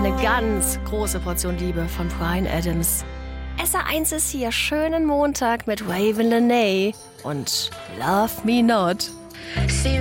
eine ganz große Portion Liebe von Bryan Adams. SR1 ist hier, schönen Montag mit Raven Lenae und Love Me Not.